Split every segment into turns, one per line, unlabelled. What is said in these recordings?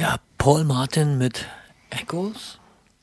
Ja, Paul Martin mit Echoes.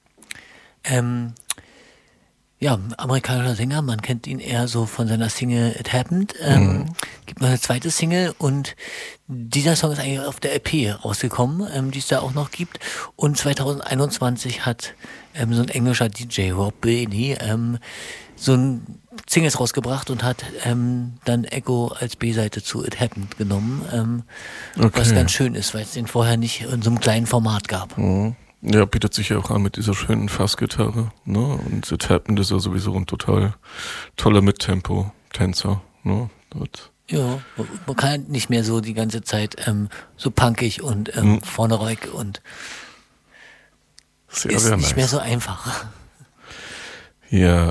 Ja, amerikanischer Sänger, man kennt ihn eher so von seiner Single It Happened. Gibt noch eine zweite Single und dieser Song ist eigentlich auf der LP rausgekommen, die es da auch noch gibt. Und 2021 hat so ein englischer DJ, Rob Bailey, so ein Singles rausgebracht und hat dann Echo als B-Seite zu It Happened genommen, was ganz schön ist, weil es den vorher nicht in so einem kleinen Format gab.
Ja, bietet sich ja auch an mit dieser schönen Fassgitarre, ne? Und It Happened ist ja sowieso ein total toller Mittempo-Tänzer, ne?
Ja, man kann nicht mehr so die ganze Zeit so punkig und vorne ruhig und
sehr,
ist
sehr
nicht
nice.
mehr so einfach.
Ja,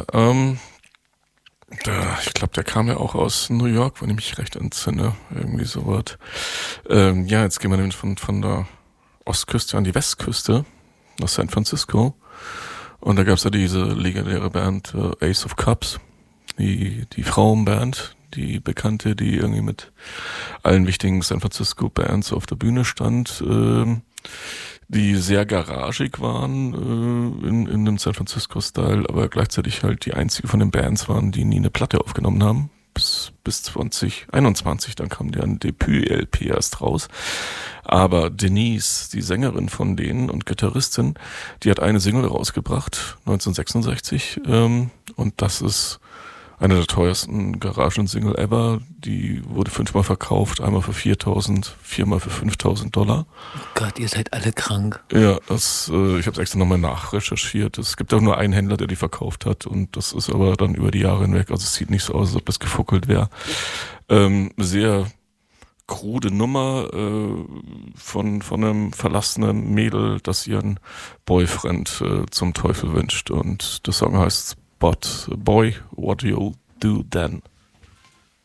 ich glaube, der kam ja auch aus New York, wenn ich mich recht entsinne, irgendwie sowas. Ja, jetzt gehen wir nämlich von der Ostküste an die Westküste, nach San Francisco. Und da gab es ja diese legendäre Band Ace of Cups, die Frauenband, die bekannte, die irgendwie mit allen wichtigen San Francisco Bands auf der Bühne stand, die sehr garagig waren in dem San Francisco-Style, aber gleichzeitig halt die einzige von den Bands waren, die nie eine Platte aufgenommen haben. Bis 2021, dann kam deren Debüt-LP erst raus. Aber Denise, die Sängerin von denen und Gitarristin, die hat eine Single rausgebracht, 1966. Und das ist eine der teuersten Garagen-Single ever. Die wurde 5-mal verkauft, einmal für $4.000, 4-mal für $5.000.
Oh Gott, ihr seid alle krank.
Ja, ich habe es extra nochmal nachrecherchiert. Es gibt auch nur einen Händler, der die verkauft hat und das ist aber dann über die Jahre hinweg, also es sieht nicht so aus, als ob das gefuckelt wäre. Sehr krude Nummer von einem verlassenen Mädel, das ihren Boyfriend zum Teufel wünscht und der Song heißt But Boy, What You'll Do Then.